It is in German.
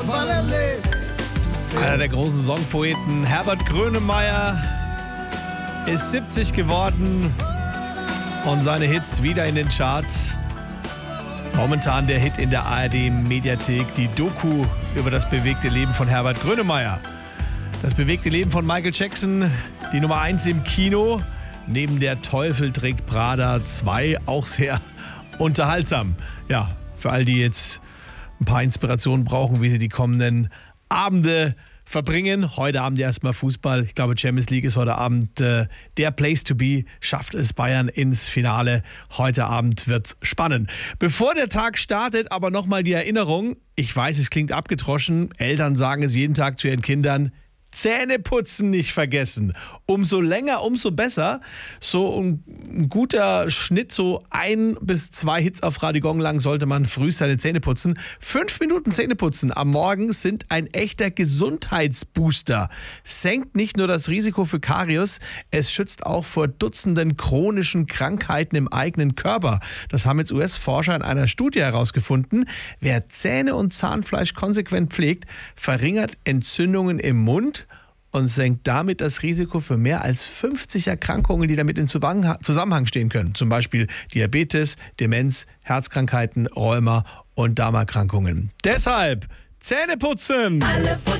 weil er lebt. Einer der großen Songpoeten, Herbert Grönemeyer, ist 70 geworden und seine Hits wieder in den Charts. Momentan der Hit in der ARD-Mediathek, die Doku über das bewegte Leben von Herbert Grönemeyer. Das bewegte Leben von Michael Jackson, die Nummer 1 im Kino, neben Der Teufel trägt Prada 2, auch sehr unterhaltsam. Ja, für all die jetzt ein paar Inspirationen brauchen, wie sie die kommenden Abende verbringen. Heute Abend erstmal Fußball. Ich glaube, Champions League ist heute Abend der Place to be. Schafft es Bayern ins Finale. Heute Abend wird's spannend. Bevor der Tag startet, aber nochmal die Erinnerung. Ich weiß, es klingt abgedroschen. Eltern sagen es jeden Tag zu ihren Kindern. Zähneputzen nicht vergessen. Umso länger, umso besser. So ein guter Schnitt, so 1 bis 2 Hits auf Radio Gong lang sollte man früh seine Zähne putzen. 5 Minuten Zähneputzen am Morgen sind ein echter Gesundheitsbooster. Senkt nicht nur das Risiko für Karies, es schützt auch vor Dutzenden chronischen Krankheiten im eigenen Körper. Das haben jetzt US-Forscher in einer Studie herausgefunden. Wer Zähne und Zahnfleisch konsequent pflegt, verringert Entzündungen im Mund und senkt damit das Risiko für mehr als 50 Erkrankungen, die damit in Zusammenhang stehen können. Zum Beispiel Diabetes, Demenz, Herzkrankheiten, Rheuma und Darmerkrankungen. Deshalb Zähne putzen!